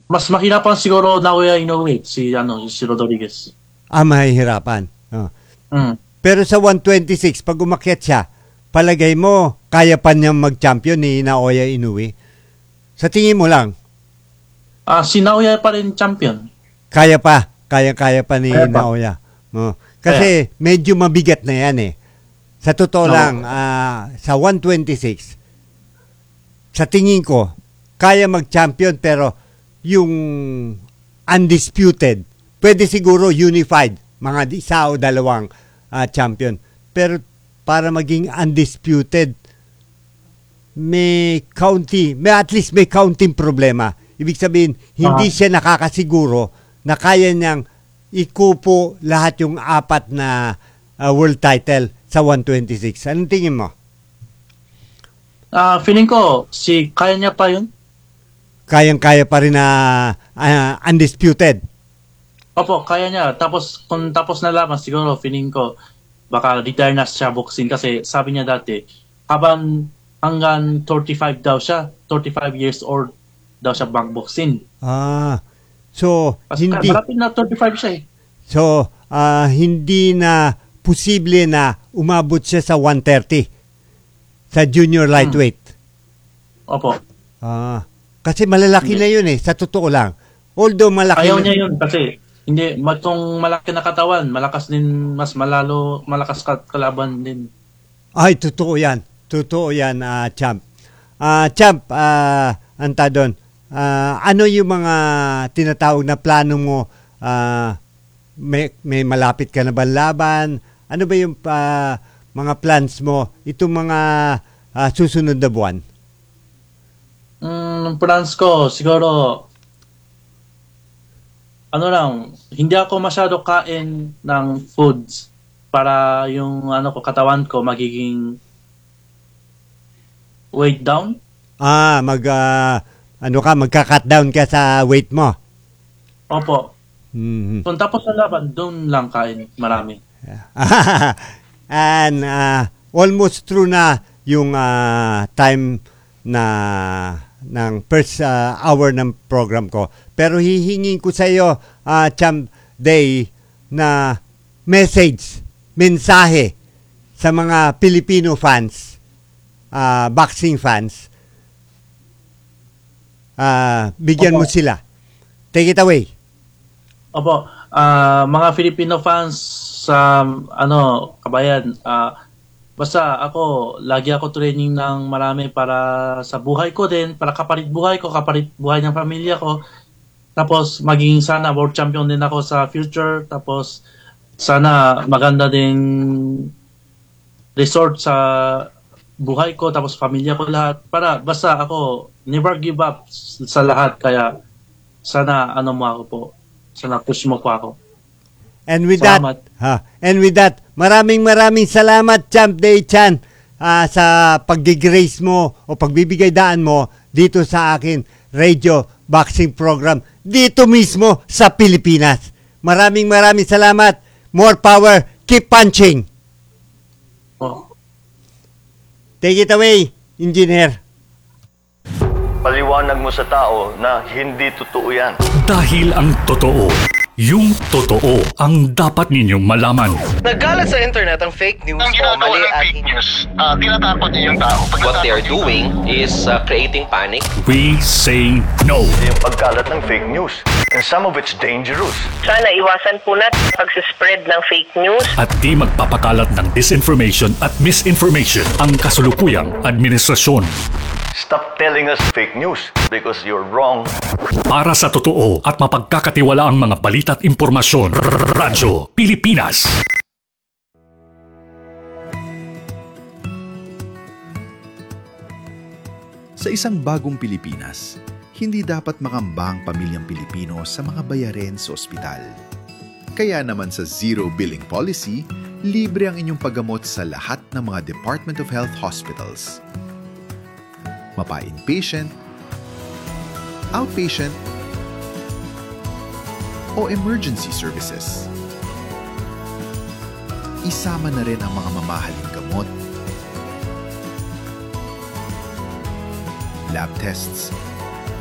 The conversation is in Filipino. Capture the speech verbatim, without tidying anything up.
Mas mahirapan siguro Naoya Inoue, si, ano, si Rodriguez. Ah, mahihirapan. Oh. Mm. Pero sa one twenty-six, pag umakyat siya, palagay mo, kaya pa niyang mag-champion ni Naoya Inoue? Sa tingin mo lang? Ah, si Naoya pa rin champion. Kaya pa. Kaya-kaya pa ni Kaya pa. Naoya. Oh. Kasi medyo mabigat na yan eh. Sa totoo No. lang, ah, sa one twenty-six, sa tingin ko, kaya mag-champion pero yung undisputed, pwede siguro unified, mga isa o dalawang ah, champion. Pero para maging undisputed, may county, may at least may counting problema. Ibig sabihin, hindi Ah. siya nakakasiguro na kaya niyang ikupo lahat yung apat na ah, world title sa one twenty-six. Anong tingin mo? Ah, feeling ko, si, kaya niya pa yun? Kayang-kaya pa rin na ah, undisputed. Opo, kaya niya. Tapos, kung tapos na laban, siguro, feeling ko, baka retire na siya boxing kasi sabi niya dati, habang hanggang thirty-five daw siya, thirty-five years old daw siya bang boxing. Ah, so Kasi hindi malapit na thirty-five siya eh. so ah, hindi na posible na umabot siya sa one thirty sa junior lightweight. Opo. Ah, kasi malalaki Hindi. na yun eh, sa totoo lang. Although malaki Ayaw na, niya yun kasi hindi, ma- kung malaki na katawan, malakas din, mas malalo, malakas ka kalaban din. ay totoo yan. Totoo yan, ah, Champ. Ah, Champ, ah, anta doon. Ah, ano yung mga tinatawag na plano mo? Ah, may, may malapit ka na ba laban? Ano ba yung ah, mga plans mo itong mga ah, susunod na buwan? Mm, plans ko, siguro, ano lang, hindi ako masyado kain ng foods para yung ano ko, katawan ko magiging weight down. Ah, mag ah, ano ka, magka-cut down ka sa weight mo. Opo. Mhm. Kung tapos na laban, doon lang kain marami. And ah, almost through na yung ah, time na ng first ah, hour ng program ko. Pero hihingin ko sa iyo, ah, Champ Day, na message, mensahe sa mga Filipino fans, ah, boxing fans. Ah, bigyan Opo. mo sila. Take it away. Opo, ah, mga Filipino fans sa ano, kabayan, ah, basta ako, lagi ako training ng marami para sa buhay ko din, para kapalit buhay ko, kapalit buhay ng pamilya ko. Tapos maging sana world champion din ako sa future. Tapos sana maganda ding resort sa buhay ko, tapos pamilya ko lahat. Para basta ako, never give up sa lahat. Kaya sana ano mo ako po, sana push mo po ako. And with Salamat. that, ha, and with that, maraming maraming salamat, Champ Day Chan, ah, sa pag-grace mo o pagbibigay daan mo dito sa akin radio boxing program dito mismo sa Pilipinas. Maraming maraming salamat. More power. Keep punching. Oh. Take it away, engineer. Paliwanag mo sa tao na hindi totoo yan. Dahil ang totoo, yung totoo ang dapat ninyong malaman. Nagkalat sa internet ang fake news Ang o ginagawa mali ng at fake news, ah, tinatakot niya yung tao. Pag What they are natakot yung doing is uh, creating panic. We say no. Yung pagkalat ng fake news. And some of it's dangerous. Sana iwasan po natin pag-spread ng fake news. At di magpapakalat ng disinformation at misinformation ang kasulukuyang administrasyon. Stop telling us fake news because you're wrong. Para sa totoo at mapagkakatiwalaang mga balita at impormasyon, Radyo Pilipinas. Sa isang bagong Pilipinas, hindi dapat makamba ang pamilyang Pilipino sa mga bayarin sa ospital. Kaya naman sa Zero Billing Policy, libre ang inyong paggamot sa lahat ng mga Department of Health hospitals. Mapa-inpatient, outpatient, o emergency services. Isama na rin ang mga mamahaling gamot, lab tests,